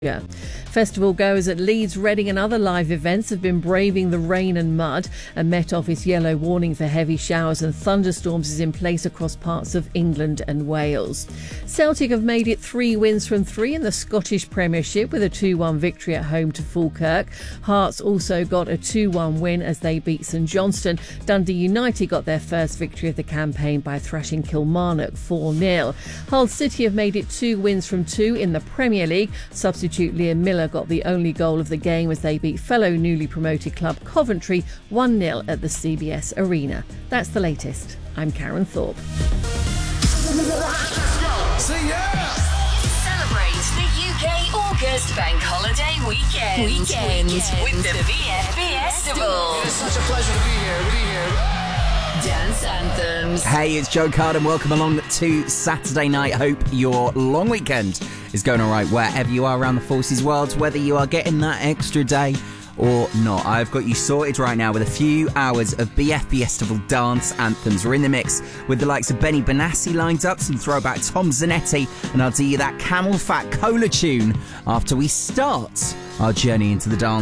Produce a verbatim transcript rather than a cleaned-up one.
Yeah. Festival goers at Leeds, Reading and other live events have been braving the rain and mud. A Met Office yellow warning for heavy showers and thunderstorms is in place across parts of England and Wales. Celtic have made it three wins from three in the Scottish Premiership with a two one victory at home to Falkirk. Hearts also got a two one win as they beat St Johnstone. Dundee United got their first victory of the campaign by thrashing Kilmarnock four nil. Hull City have made it two wins from two in the Premier League. Substitute Liam Miller got the only goal of the game as they beat fellow newly promoted club Coventry one nil at the C B S Arena. That's the latest. I'm Karen Thorpe. See ya! Celebrate the U K August Bank Holiday Weekend. Weekend, Weekend. with the V F B Festival. It's such a pleasure to be here. Be here. Dance anthems. Hey, it's Joe Carden. Welcome along to Saturday night. Hope your long weekend is going all right wherever you are around the Forces world, whether you are getting that extra day or not. I've got you sorted right now with a few hours of B F B Festival dance anthems. We're in the mix with the likes of Benny Benassi lined up, some throwback Tom Zanetti, and I'll do you that Camel Fat Cola tune after we start our journey into the dance